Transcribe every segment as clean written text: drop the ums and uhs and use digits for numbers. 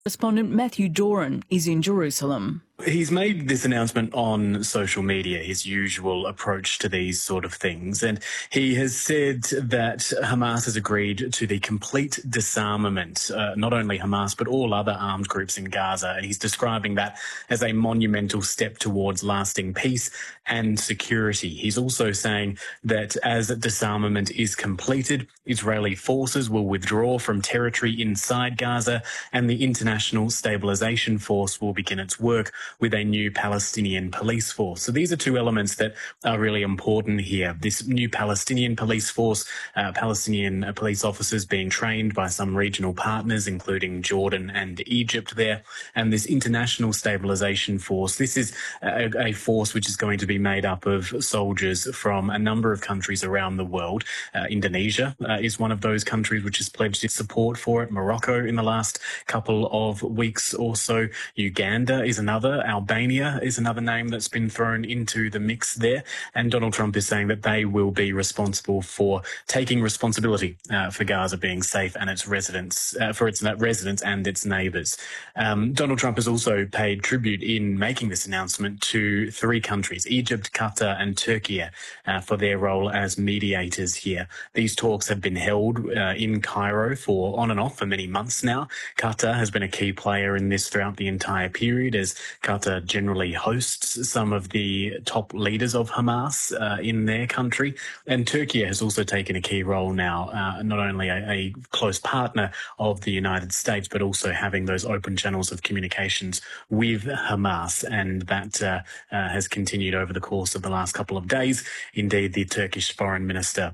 Correspondent Matthew Doran is in Jerusalem. He's made this announcement on social media, his usual approach to these sort of things, and he has said that Hamas has agreed to the complete disarmament, not only Hamas but all other armed groups in Gaza, and he's describing that as a monumental step towards lasting peace and security. He's also saying that as disarmament is completed, Israeli forces will withdraw from territory inside Gaza and the International Stabilisation Force will begin its work with a new Palestinian police force. So these are two elements that are really important here. This new Palestinian police force, Palestinian police officers being trained by some regional partners, including Jordan and Egypt there, and this International Stabilisation Force. This is a force which is going to be made up of soldiers from a number of countries around the world. Indonesia is one of those countries which has pledged its support for it. Morocco in the last couple of weeks or so. Uganda is another. Albania is another name that's been thrown into the mix there. And Donald Trump is saying that they will be responsible for taking responsibility for Gaza being safe and its residents, for its residents and its neighbours. Donald Trump has also paid tribute in making this announcement to three countries, Egypt, Qatar and Turkey, for their role as mediators here. These talks have been held in Cairo for on and off for many months now. Qatar has been a key player in this throughout the entire period, as Qatar generally hosts some of the top leaders of Hamas in their country. And Turkey has also taken a key role now, not only a close partner of the United States, but also having those open channels of communications with Hamas. And that has continued over the course of the last couple of days. Indeed, the Turkish foreign minister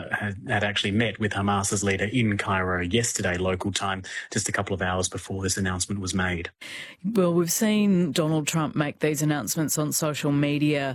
had actually met with Hamas's leader in Cairo yesterday, local time, just a couple of hours before this announcement was made. Well, we've seen Donald Trump make these announcements on social media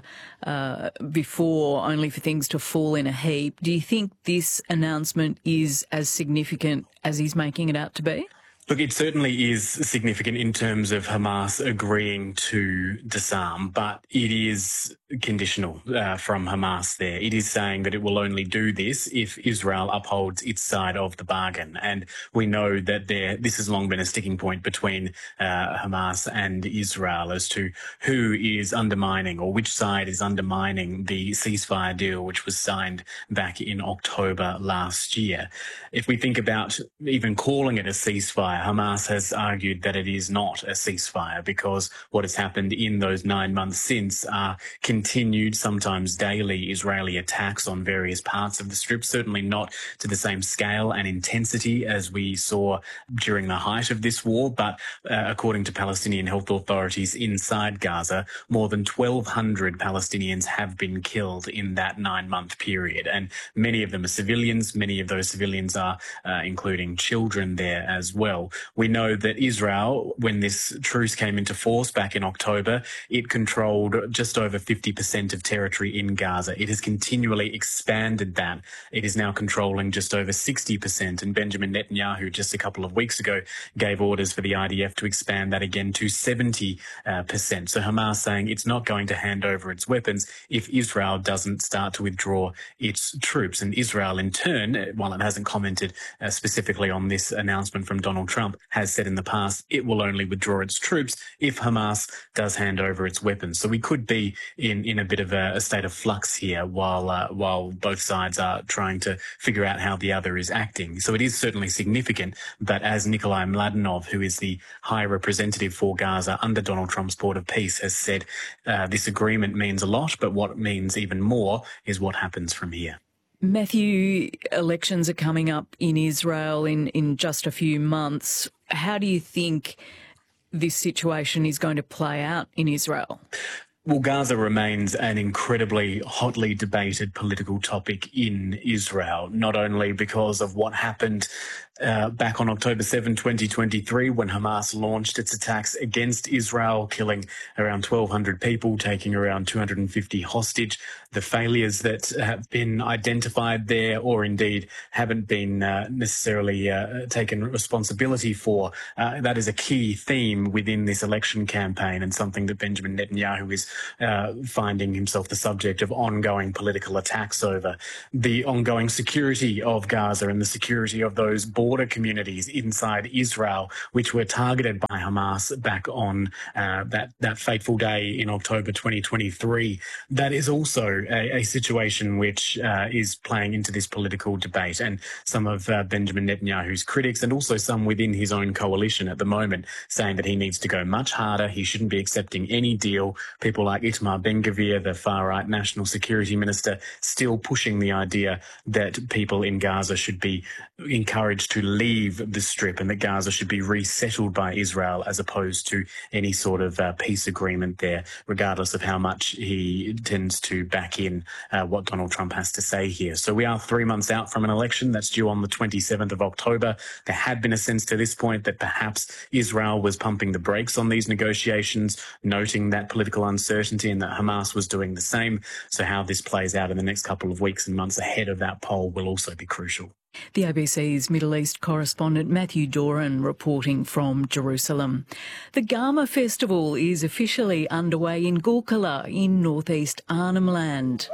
before, only for things to fall in a heap. Do you think this announcement is as significant as he's making it out to be? Look, it certainly is significant in terms of Hamas agreeing to disarm, but it is conditional from Hamas there. It is saying that it will only do this if Israel upholds its side of the bargain. And we know that this has long been a sticking point between Hamas and Israel as to who is undermining or which side is undermining the ceasefire deal which was signed back in October last year. If we think about even calling it a ceasefire, Hamas has argued that it is not a ceasefire because what has happened in those 9 months since are continued, sometimes daily, Israeli attacks on various parts of the Strip, certainly not to the same scale and intensity as we saw during the height of this war, but according to Palestinian health authorities inside Gaza, more than 1,200 Palestinians have been killed in that 9-month period, and many of them are civilians. Many of those civilians are including children there as well. We know that Israel, when this truce came into force back in October, it controlled just over 50% of territory in Gaza. It has continually expanded that. It is now controlling just over 60%, and Benjamin Netanyahu just a couple of weeks ago gave orders for the IDF to expand that again to 70%. So Hamas saying it's not going to hand over its weapons if Israel doesn't start to withdraw its troops. And Israel in turn, while it hasn't commented specifically on this announcement from Donald Trump, has said in the past it will only withdraw its troops if Hamas does hand over its weapons. So we could be in a bit of a state of flux here while both sides are trying to figure out how the other is acting. So it is certainly significant, but as Nikolai Mladenov, who is the High Representative for Gaza under Donald Trump's Port of Peace, has said this agreement means a lot, but what means even more is what happens from here. Matthew, elections are coming up in Israel in just a few months. How do you think this situation is going to play out in Israel? Well, Gaza remains an incredibly hotly debated political topic in Israel, not only because of what happened back on October 7, 2023, when Hamas launched its attacks against Israel, killing around 1,200 people, taking around 250 hostage. The failures that have been identified there, or indeed haven't been necessarily taken responsibility for, that is a key theme within this election campaign, and something that Benjamin Netanyahu is finding himself the subject of ongoing political attacks over. The ongoing security of Gaza and the security of those borders border communities inside Israel, which were targeted by Hamas back on that fateful day in October 2023. That is also a situation which is playing into this political debate, and some of Benjamin Netanyahu's critics, and also some within his own coalition at the moment, saying that he needs to go much harder. He shouldn't be accepting any deal. People like Itamar Ben-Gvir, the far-right national security minister, still pushing the idea that people in Gaza should be encouraged to leave the Strip and that Gaza should be resettled by Israel as opposed to any sort of peace agreement there, regardless of how much he tends to back in what Donald Trump has to say here. So we are 3 months out from an election that's due on the 27th of October. There had been a sense to this point that perhaps Israel was pumping the brakes on these negotiations, noting that political uncertainty and that Hamas was doing the same. So how this plays out in the next couple of weeks and months ahead of that poll will also be crucial. The ABC's Middle East correspondent Matthew Doran reporting from Jerusalem. The Garma Festival is officially underway in Gulkula in northeast Arnhem Land.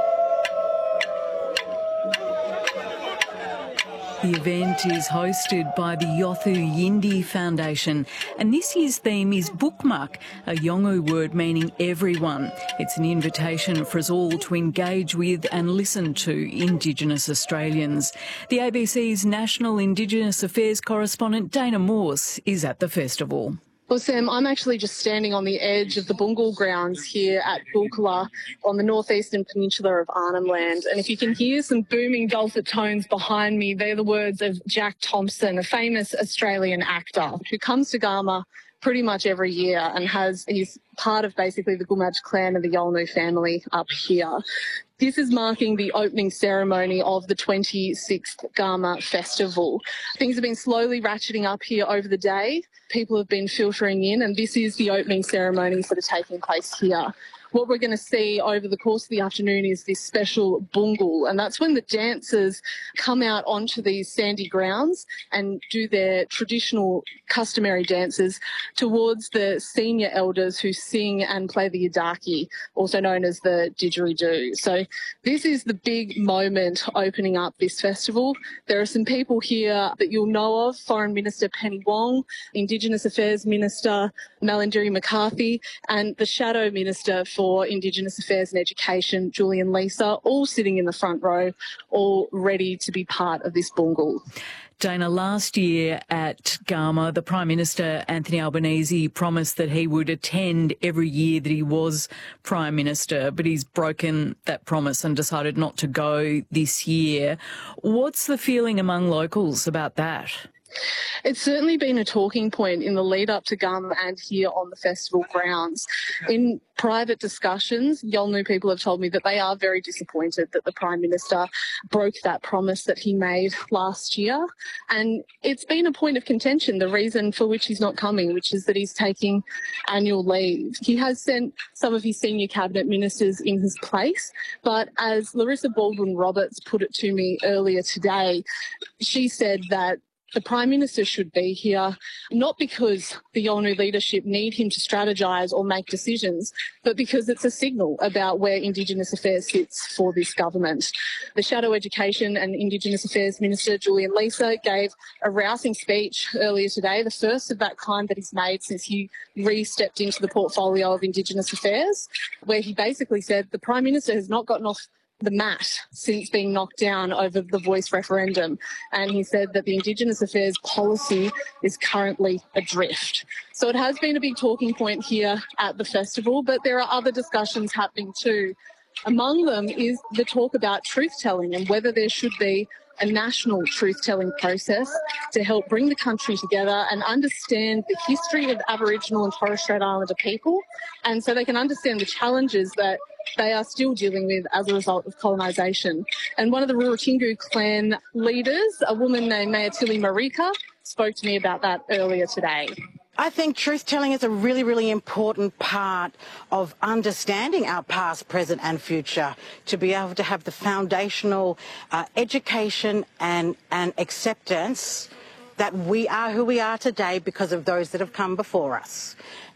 The event is hosted by the Yothu Yindi Foundation, and this year's theme is Bukmak, a Yolngu word meaning everyone. It's an invitation for us all to engage with and listen to Indigenous Australians. The ABC's National Indigenous Affairs correspondent Dana Morse is at the festival. Well, Sam, I'm actually just standing on the edge of the Bungal grounds here at Gulkula on the northeastern peninsula of Arnhem Land. And if you can hear some booming dulcet tones behind me, they're the words of Jack Thompson, a famous Australian actor who comes to Garma pretty much every year and he's part of basically the Gumaj clan and the Yolngu family up here. This is marking the opening ceremony of the 26th Garma Festival. Things have been slowly ratcheting up here over the day. People have been filtering in, and this is the opening ceremonies that are taking place here. What we're going to see over the course of the afternoon is this special bungal, and that's when the dancers come out onto these sandy grounds and do their traditional customary dances towards the senior elders who sing and play the yidaki, also known as the didgeridoo. So this is the big moment opening up this festival. There are some people here that you'll know of: Foreign Minister Penny Wong, Indigenous Affairs Minister Malarndirri McCarthy, and the Shadow Minister for Indigenous Affairs and Education, Julian Leeser, all sitting in the front row, all ready to be part of this bungal. Dana, last year at Garma, the Prime Minister, Anthony Albanese, promised that he would attend every year that he was Prime Minister, but he's broken that promise and decided not to go this year. What's the feeling among locals about that? It's certainly been a talking point in the lead up to Garma and here on the festival grounds. In private discussions, Yolngu people have told me that they are very disappointed that the Prime Minister broke that promise that he made last year. And it's been a point of contention, the reason for which he's not coming, which is that he's taking annual leave. He has sent some of his senior cabinet ministers in his place, but as Larissa Baldwin-Roberts put it to me earlier today, she said that the Prime Minister should be here, not because the Yolngu leadership need him to strategise or make decisions, but because it's a signal about where Indigenous Affairs sits for this government. The Shadow Education and Indigenous Affairs Minister, Julian Leeser, gave a rousing speech earlier today, the first of that kind that he's made since he re-stepped into the portfolio of Indigenous Affairs, where he basically said the Prime Minister has not gotten off the mat since being knocked down over the Voice referendum. And he said that the Indigenous Affairs policy is currently adrift. So it has been a big talking point here at the festival, but there are other discussions happening too. Among them is the talk about truth-telling and whether there should be a national truth-telling process to help bring the country together and understand the history of Aboriginal and Torres Strait Islander people, and so they can understand the challenges that they are still dealing with as a result of colonisation. And one of the Rurutingu clan leaders, a woman named Mayatili Marika, spoke to me about that earlier today. I think truth-telling is a really, really important part of understanding our past, present and future, to be able to have the foundational education and acceptance that we are who we are today because of those that have come before us.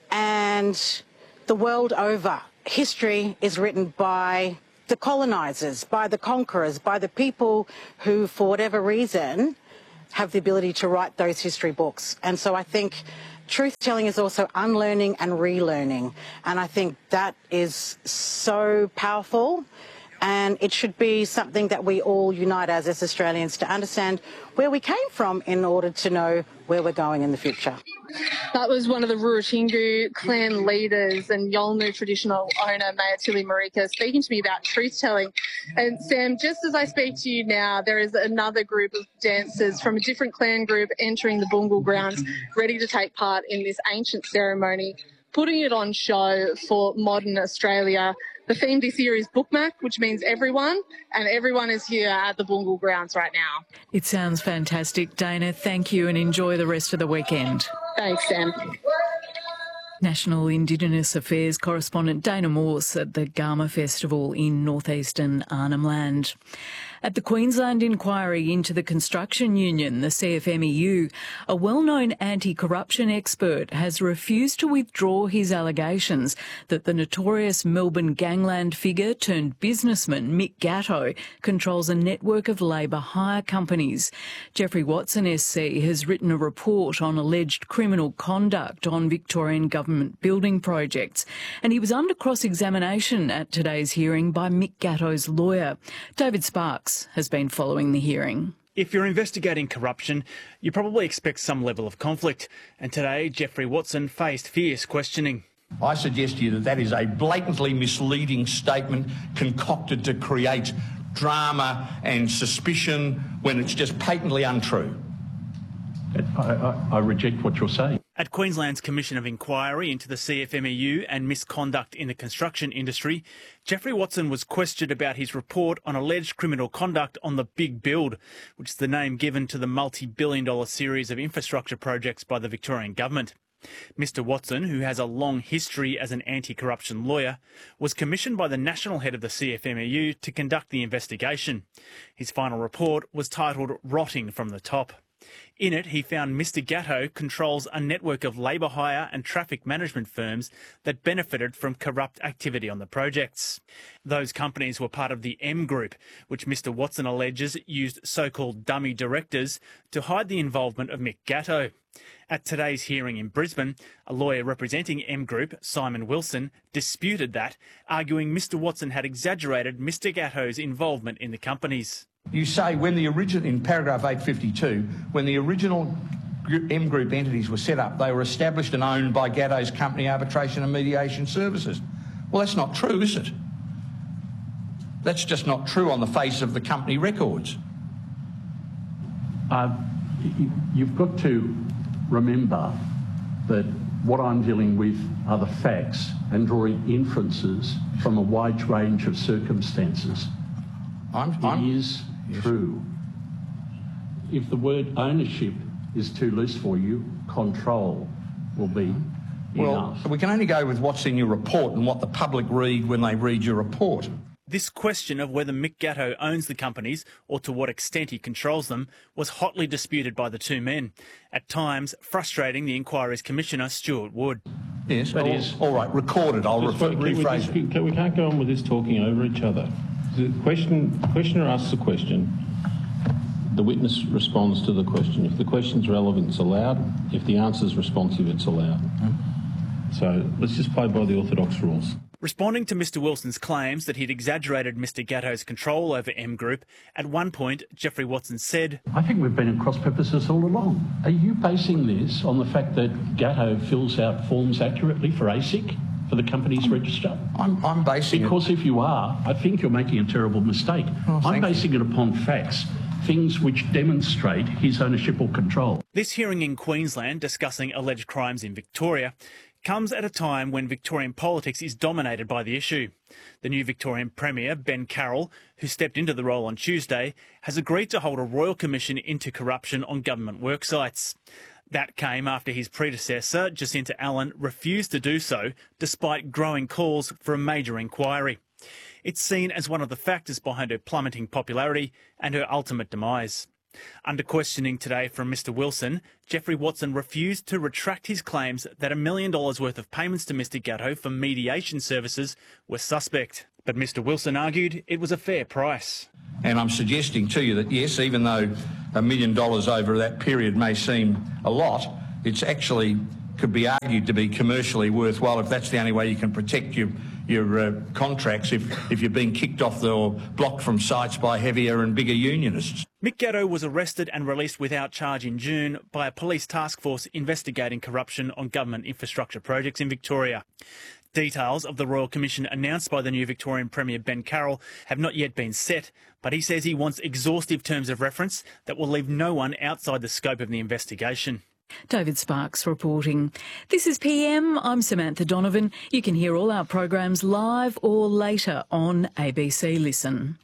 And the world over, history is written by the colonisers, by the conquerors, by the people who, for whatever reason, have the ability to write those history books. And so I think truth-telling is also unlearning and relearning. And I think that is so powerful. And it should be something that we all unite as Australians to understand where we came from in order to know where we're going in the future. That was one of the Rurutingu clan leaders and Yolngu traditional owner, Mayatili Marika, speaking to me about truth-telling. And Sam, just as I speak to you now, there is another group of dancers from a different clan group entering the Bungal grounds, ready to take part in this ancient ceremony, putting it on show for modern Australia. The theme this year is Bookmak, which means everyone, and everyone is here at the Bungal grounds right now. It sounds fantastic. Dana, thank you and enjoy the rest of the weekend. Thanks, Sam. National Indigenous Affairs correspondent Dana Morse at the Garma Festival in northeastern Arnhem Land. At the Queensland inquiry into the construction union, the CFMEU, a well-known anti-corruption expert has refused to withdraw his allegations that the notorious Melbourne gangland figure turned businessman Mick Gatto controls a network of labour hire companies. Jeffrey Watson SC has written a report on alleged criminal conduct on Victorian government building projects, and he was under cross-examination at today's hearing by Mick Gatto's lawyer. David Sparks has been following the hearing. If you're investigating corruption, you probably expect some level of conflict. And today, Jeffrey Watson faced fierce questioning. I suggest to you that that is a blatantly misleading statement concocted to create drama and suspicion when it's just patently untrue. I reject what you're saying. At Queensland's Commission of Inquiry into the CFMEU and misconduct in the construction industry, Jeffrey Watson was questioned about his report on alleged criminal conduct on the Big Build, which is the name given to the multi-billion-dollar series of infrastructure projects by the Victorian government. Mr Watson, who has a long history as an anti-corruption lawyer, was commissioned by the national head of the CFMEU to conduct the investigation. His final report was titled Rotting from the Top. In it, he found Mr Gatto controls a network of labour hire and traffic management firms that benefited from corrupt activity on the projects. Those companies were part of the M Group, which Mr Watson alleges used so-called dummy directors to hide the involvement of Mick Gatto. At today's hearing in Brisbane, a lawyer representing M Group, Simon Wilson, disputed that, arguing Mr Watson had exaggerated Mr Gatto's involvement in the companies. You say when the original, in paragraph 852, when the original M Group entities were set up, they were established and owned by Gatto's company, Arbitration and Mediation Services. Well, that's not true, is it? That's just not true on the face of the company records. You've got to remember that what I'm dealing with are the facts and drawing inferences from a wide range of circumstances. It is true. If the word ownership is too loose for you, control will be enough. We can only go with what's in your report and what the public read when they read your report. This question of whether Mick Gatto owns the companies or to what extent he controls them was hotly disputed by the two men, at times frustrating the inquiry's commissioner, Stuart Wood. Yes, that is. All right, recorded. I'll rephrase it. We can't go on with this talking over each other. The questioner asks a question. The witness responds to the question. If the question's relevant, it's allowed. If the answer's responsive, it's allowed. So let's just play by the orthodox rules. Responding to Mr Wilson's claims that he'd exaggerated Mr Gatto's control over M Group, at one point Jeffrey Watson said, I think we've been in cross purposes all along. Are you basing this on the fact that Gatto fills out forms accurately for ASIC, for the company's register? I'm basing Because if you are, I think you're making a terrible mistake. I'm basing it upon facts, things which demonstrate his ownership or control. This hearing in Queensland discussing alleged crimes in Victoria comes at a time when Victorian politics is dominated by the issue. The new Victorian Premier, Ben Carroll, who stepped into the role on Tuesday, has agreed to hold a royal commission into corruption on government worksites. That came after his predecessor, Jacinta Allen, refused to do so, despite growing calls for a major inquiry. It's seen as one of the factors behind her plummeting popularity and her ultimate demise. Under questioning today from Mr Wilson, Jeffrey Watson refused to retract his claims that $1 million worth of payments to Mr Gatto for mediation services were suspect. But Mr Wilson argued it was a fair price. And I'm suggesting to you that, yes, even though $1 million over that period may seem a lot, it's actually could be argued to be commercially worthwhile if that's the only way you can protect your contracts if you're being kicked off or blocked from sites by heavier and bigger unionists. Mick Gatto was arrested and released without charge in June by a police task force investigating corruption on government infrastructure projects in Victoria. Details of the Royal Commission announced by the new Victorian Premier Ben Carroll have not yet been set, but he says he wants exhaustive terms of reference that will leave no one outside the scope of the investigation. David Sparks reporting. This is PM. I'm Samantha Donovan. You can hear all our programs live or later on ABC Listen.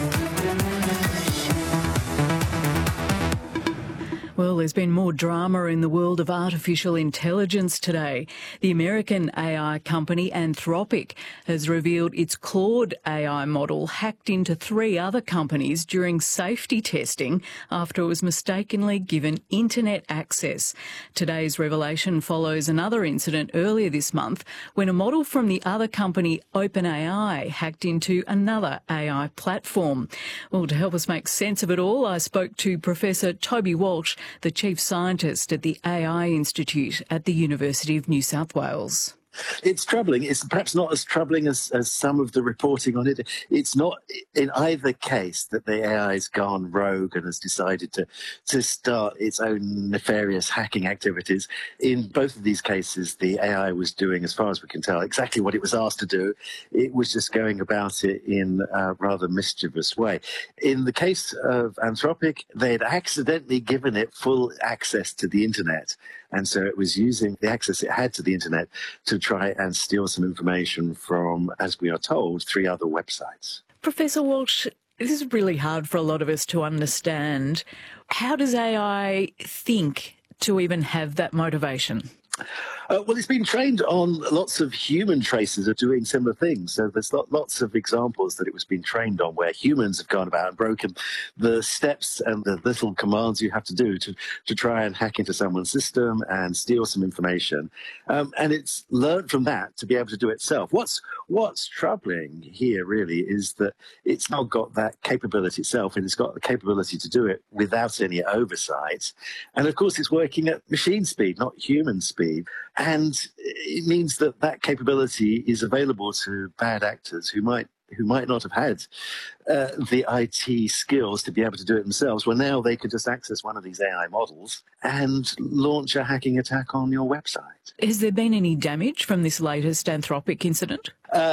Well, there's been more drama in the world of artificial intelligence today. The American AI company Anthropic has revealed its Claude AI model hacked into 3 other companies during safety testing after it was mistakenly given internet access. Today's revelation follows another incident earlier this month when a model from the other company OpenAI hacked into another AI platform. Well, to help us make sense of it all, I spoke to Professor Toby Walsh, the Chief Scientist at the AI Institute at the University of New South Wales. It's troubling. It's perhaps not as troubling as some of the reporting on it. It's not in either case that the AI has gone rogue and has decided to start its own nefarious hacking activities. In both of these cases, the AI was doing, as far as we can tell, exactly what it was asked to do. It was just going about it in a rather mischievous way. In the case of Anthropic, they had accidentally given it full access to the internet. And so it was using the access it had to the internet to try and steal some information from, as we are told, 3 other websites. Professor Walsh, this is really hard for a lot of us to understand. How does AI think to even have that motivation? Well, it's been trained on lots of human traces of doing similar things. So there's lots of examples that it was being trained on where humans have gone about and broken the steps and the little commands you have to do to try and hack into someone's system and steal some information. And it's learned from that to be able to do it itself. What's troubling here really is that it's now got that capability itself, and it's got the capability to do it without any oversight. And of course, it's working at machine speed, not human speed. And it means that that capability is available to bad actors who might not have had the IT skills to be able to do it themselves, well, now they could just access one of these AI models and launch a hacking attack on your website. Has there been any damage from this latest Anthropic incident?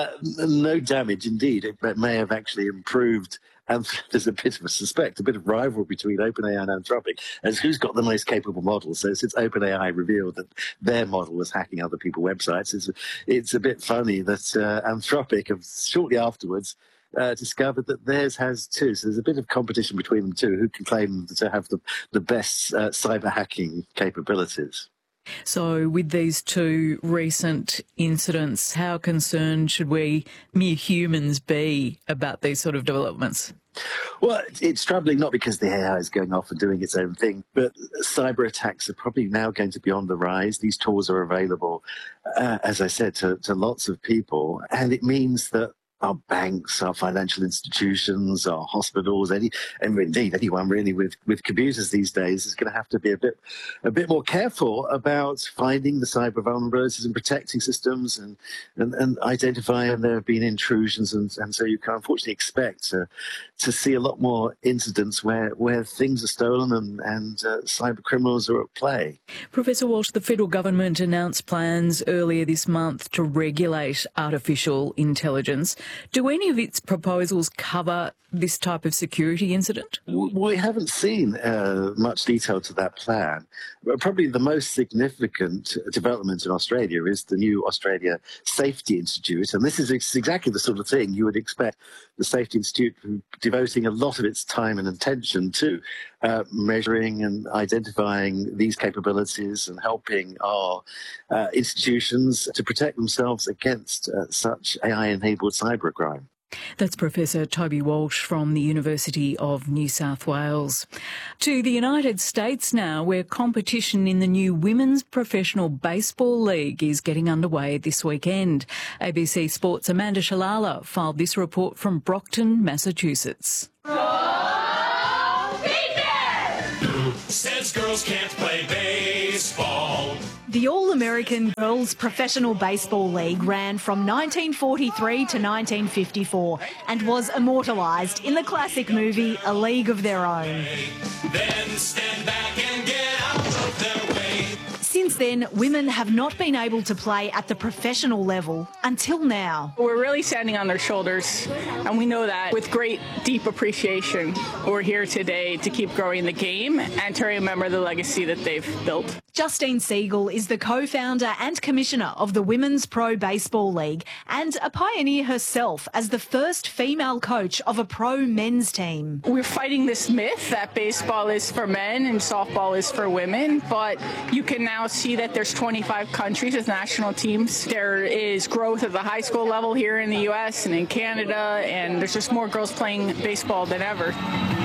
No damage, indeed. It may have actually improved. And there's a bit of rivalry between OpenAI and Anthropic as who's got the most capable model. So since OpenAI revealed that their model was hacking other people's websites, it's a bit funny that Anthropic have shortly afterwards discovered that theirs has too. So there's a bit of competition between them too, who can claim to have the best cyber hacking capabilities. So with these 2 recent incidents, how concerned should we mere humans be about these sort of developments? Well, it's troubling not because the AI is going off and doing its own thing, but cyber attacks are probably now going to be on the rise. These tools are available, as I said, to lots of people, and it means that our banks, our financial institutions, our hospitals, and indeed anyone really with computers these days is going to have to be a bit more careful about finding the cyber vulnerabilities and protecting systems and identifying there have been intrusions, and so you can unfortunately expect to see a lot more incidents where things are stolen and cyber criminals are at play. Professor Walsh, the federal government announced plans earlier this month to regulate artificial intelligence. Do any of its proposals cover this type of security incident? We haven't seen much detail to that plan. But probably the most significant development in Australia is the new Australia Safety Institute. And this is exactly the sort of thing you would expect the Safety Institute devoting a lot of its time and attention to, measuring and identifying these capabilities and helping our institutions to protect themselves against such AI-enabled cybercrime. That's Professor Toby Walsh from the University of New South Wales. To the United States now, where competition in the new Women's Professional Baseball League is getting underway this weekend. ABC Sports' Amanda Shalala filed this report from Brockton, Massachusetts. says girls can't play baseball. The All-American Girls Professional Baseball League ran from 1943 to 1954 and was immortalised in the classic movie A League of Their Own. Then stand back and get out of their way. Since then, women have not been able to play at the professional level until now. We're really standing on their shoulders, and we know that with great, deep appreciation. We're here today to keep growing the game and to remember the legacy that they've built. Justine Siegel is the co-founder and commissioner of the Women's Pro Baseball League and a pioneer herself as the first female coach of a pro men's team. We're fighting this myth that baseball is for men and softball is for women, but you can now see that there's 25 countries with national teams. There is growth at the high school level here in the U.S. and in Canada, and there's just more girls playing baseball than ever.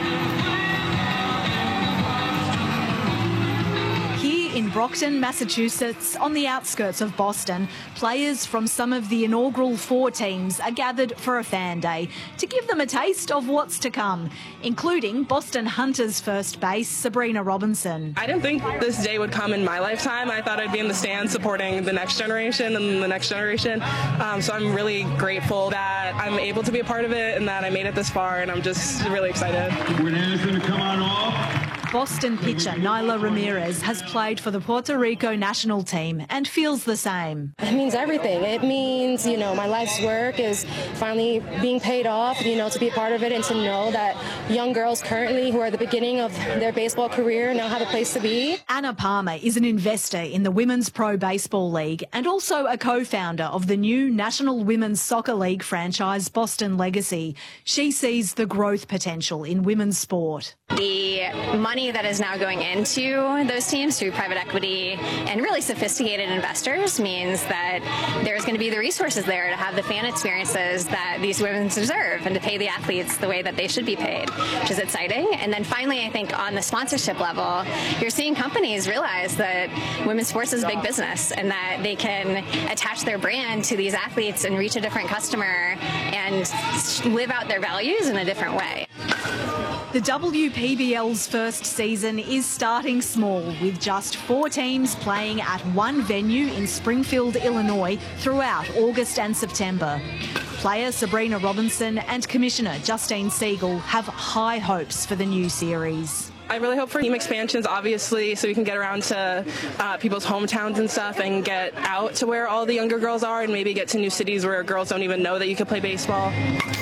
In Brockton, Massachusetts, on the outskirts of Boston, players from some of the inaugural 4 teams are gathered for a fan day to give them a taste of what's to come, including Boston Hunters first base Sabrina Robinson. I didn't think this day would come in my lifetime. I thought I'd be in the stands supporting the next generation and the next generation. So I'm really grateful that I'm able to be a part of it and that I made it this far, and I'm just really excited. When anything to come on off. Boston pitcher Nyla Ramirez has played for the Puerto Rico national team and feels the same. It means everything. It means, my life's work is finally being paid off, to be a part of it and to know that young girls currently who are at the beginning of their baseball career now have a place to be. Anna Palmer is an investor in the Women's Pro Baseball League and also a co-founder of the new National Women's Soccer League franchise Boston Legacy. She sees the growth potential in women's sport. The money that is now going into those teams through private equity and really sophisticated investors means that there's going to be the resources there to have the fan experiences that these women deserve and to pay the athletes the way that they should be paid, which is exciting. And then finally, I think on the sponsorship level, you're seeing companies realize that women's sports is big business and that they can attach their brand to these athletes and reach a different customer and live out their values in a different way. The WPBL's first season is starting small, with just 4 teams playing at one venue in Springfield, Illinois, throughout August and September. Player Sabrina Robinson and Commissioner Justine Siegel have high hopes for the new series. I really hope for team expansions, obviously, so we can get around to people's hometowns and stuff and get out to where all the younger girls are and maybe get to new cities where girls don't even know that you can play baseball.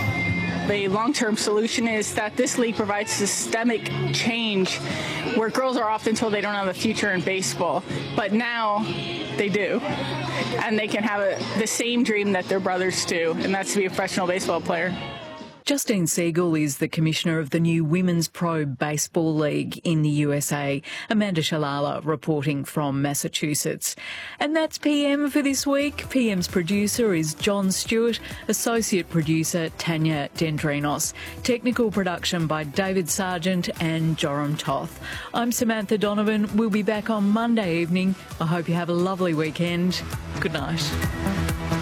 The long-term solution is that this league provides systemic change where girls are often told they don't have a future in baseball, but now they do. And they can have the same dream that their brothers do, and that's to be a professional baseball player. Justine Siegel is the commissioner of the new Women's Pro Baseball League in the USA. Amanda Shalala reporting from Massachusetts. And that's PM for this week. PM's producer is John Stewart, associate producer Tanya Dendrinos, technical production by David Sargent and Joram Toth. I'm Samantha Donovan. We'll be back on Monday evening. I hope you have a lovely weekend. Good night.